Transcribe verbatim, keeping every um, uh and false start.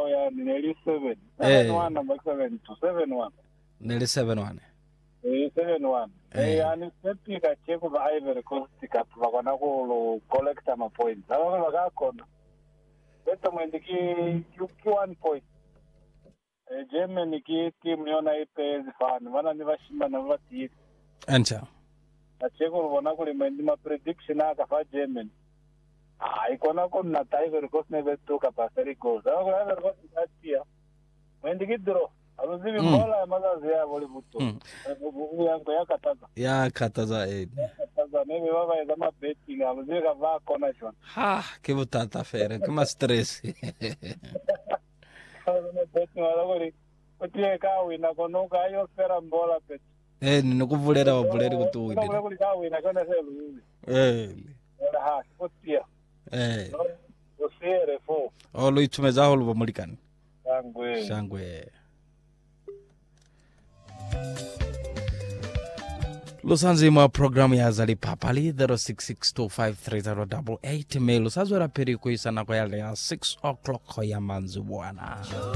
yao ya nearly seven. seven one number seven to seven one. Nearly seven one. Eh seven one. Eh yani sepi ka cheko ba Ivory Coast ka bakona ko collect ama points. Aba bakakona. Beto mwendiki yuki one point. Eh Germany ki team yona ipe fan. Wana ni bashimba na bati. Ancha. Acheko bona ko limendi ma prediction aka fa Germany. Ah, ikona ko na Ivory Coast ne beto ka paseri goals. Aba ko Ivory Coast atia. Mwendiki draw. Aluzivi mbola ya mazazi ya wali buto. Ubu yangu ya kataza. Ya kataza eh. Kataza nemi baba ya zama betting. Aluzivi kavaa kona shwan. Ha, que butata fera, que mais stress. Zama betting wala wali. Utie kawi na konuka ayo fera mbola peti. Eh, ninokuvulera wavulera kutuwidi. Kuna wali kawi na kona se luzivi. Eh. Wala ha, utia. Eh. Usiere fo. Olo itumeza holo bamulikani. Shangwe. Shangwe. Lusanzima programu ya Zali Papali zero six six two five three zero eight eight. Mail usazwera peri kuisana kwa yale ya six o'clock ya manzi bwana.